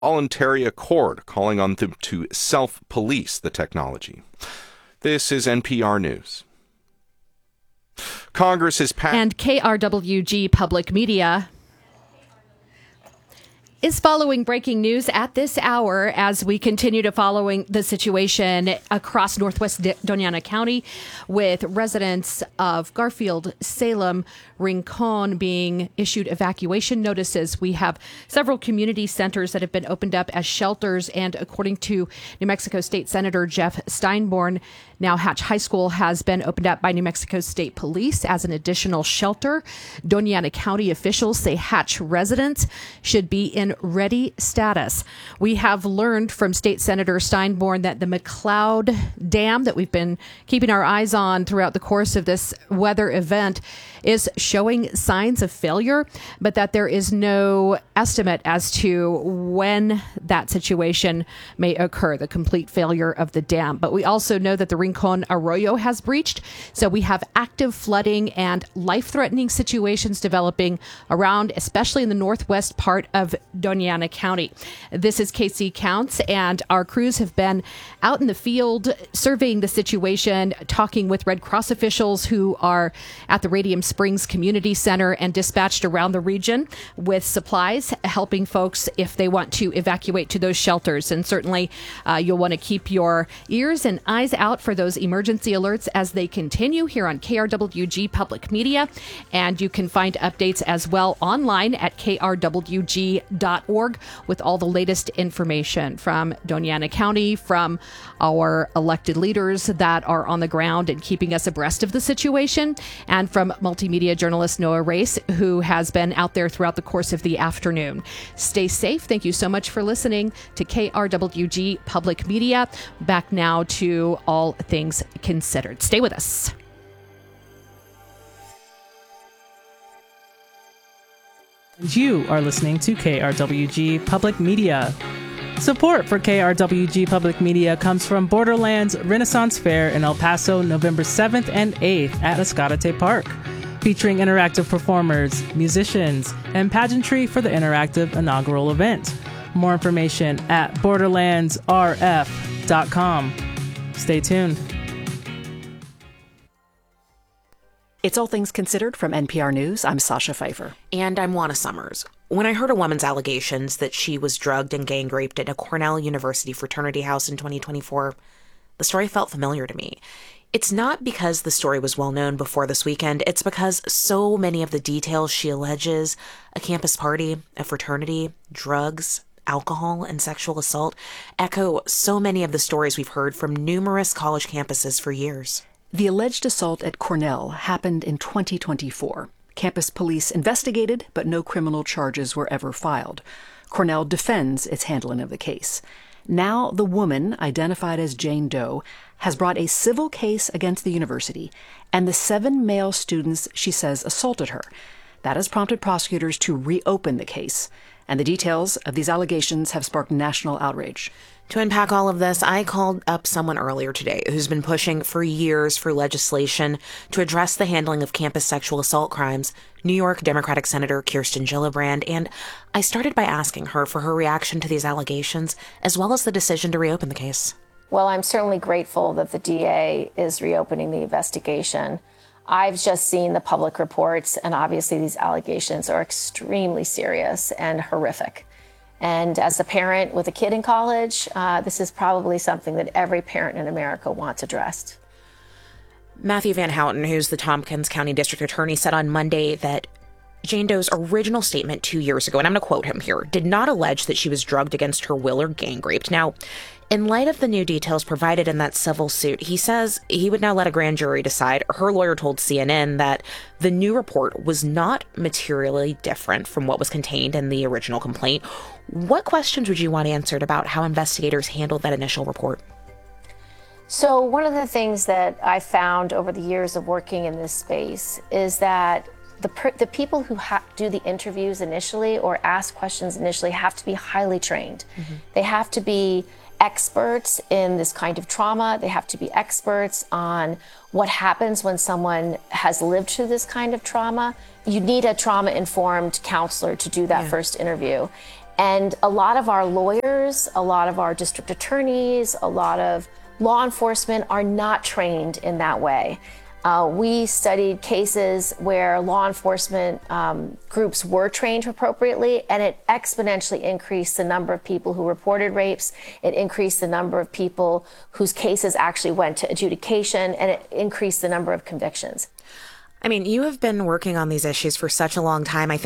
voluntary accord, calling on them to self-police the technology. This is NPR News. Congress has passed... And KRWG Public Media is following breaking news at this hour as we continue to following the situation across northwest Doñana County with residents of Garfield, Salem, Rincon being issued evacuation notices. We have several community centers that have been opened up as shelters, and according to New Mexico State Senator Jeff Steinborn, now Hatch High School has been opened up by New Mexico State Police as an additional shelter. Doñana County officials say Hatch residents should be in ready status. We have learned from State Senator Steinborn that the McCloud Dam that we've been keeping our eyes on throughout the course of this weather event is showing signs of failure, but that there is no estimate as to when that situation may occur, the complete failure of the dam. But we also know that the Rincon Arroyo has breached, so we have active flooding and life-threatening situations developing around, especially in the northwest part of Doñana County. This is Casey Counts, and our crews have been out in the field surveying the situation, talking with Red Cross officials who are at the Radium Springs Community Center and dispatched around the region with supplies, helping folks if they want to evacuate to those shelters. And certainly you'll want to keep your ears and eyes out for those emergency alerts as they continue here on KRWG Public Media. And you can find updates as well online at krwg.org with all the latest information from Doñana County, from our elected leaders that are on the ground and keeping us abreast of the situation, and from multimedia journalist Noah Race, who has been out there throughout the course of the afternoon. Stay safe. Thank you so much for listening to KRWG Public Media. Back now to All Things Considered. Stay with us. You are listening to KRWG Public Media. Support for KRWG Public Media comes from Borderlands Renaissance Fair in El Paso, November 7th and 8th at Escalante Park, featuring interactive performers, musicians, and pageantry for the interactive inaugural event. More information at borderlandsrf.com. Stay tuned. It's All Things Considered from NPR News. I'm Sasha Pfeiffer. And I'm Juana Summers. When I heard a woman's allegations that she was drugged and gang raped at a Cornell University fraternity house in 2024, the story felt familiar to me. It's not because the story was well known before this weekend. It's because so many of the details she alleges, a campus party, a fraternity, drugs, alcohol, and sexual assault, echo so many of the stories we've heard from numerous college campuses for years. The alleged assault at Cornell happened in 2024. Campus police investigated, but no criminal charges were ever filed. Cornell defends its handling of the case. Now, the woman, identified as Jane Doe, has brought a civil case against the university and the 7 male students she says assaulted her. That has prompted prosecutors to reopen the case. And the details of these allegations have sparked national outrage. To unpack all of this, I called up someone earlier today who's been pushing for years for legislation to address the handling of campus sexual assault crimes, New York Democratic Senator Kirsten Gillibrand, and I started by asking her for her reaction to these allegations, as well as the decision to reopen the case. Well, I'm certainly grateful that the DA is reopening the investigation. I've just seen the public reports, and obviously these allegations are extremely serious and horrific. And as a parent with a kid in college, this is probably something that every parent in America wants addressed. Matthew Van Houten, who's the Tompkins County District Attorney, said on Monday that Jane Doe's original statement 2 years ago, and I'm going to quote him here, did not allege that she was drugged against her will or gang raped. Now, in light of the new details provided in that civil suit, he says he would now let a grand jury decide. Her lawyer told CNN that the new report was not materially different from what was contained in the original complaint. What questions would you want answered about how investigators handled that initial report? So one of the things that I found over the years of working in this space is that the people who do the interviews initially or ask questions initially have to be highly trained. Mm-hmm. They have to be experts in this kind of trauma. They have to be experts on what happens when someone has lived through this kind of trauma. You need a trauma-informed counselor to do that first interview. And a lot of our lawyers, a lot of our district attorneys, a lot of law enforcement are not trained in that way. We studied cases where law enforcement groups were trained appropriately, and it exponentially increased the number of people who reported rapes. It increased the number of people whose cases actually went to adjudication, and it increased the number of convictions. I mean, you have been working on these issues for such a long time. I think